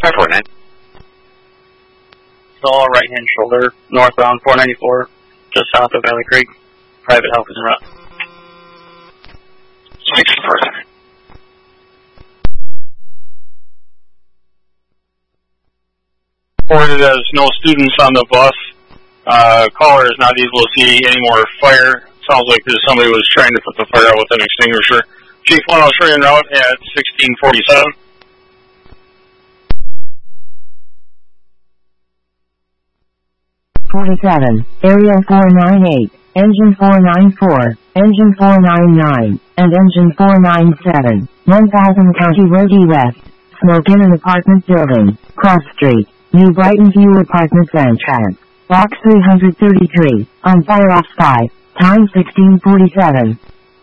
549. Stall, right-hand shoulder, northbound 494, just south of Valley Creek. Private help is en route. 647. Reported as no students on the bus. Caller is not able to see any more fire. Sounds like there's somebody was trying to put the fire out with an extinguisher. Chief 103 en route at 1647. 47, Area 498, Engine 494, Engine 499, and Engine 497, 1000 County Road E West, smoke in an apartment building, Cross Street, New Brighton View Apartments entrance, Box 333, on fire off 5, time 1647.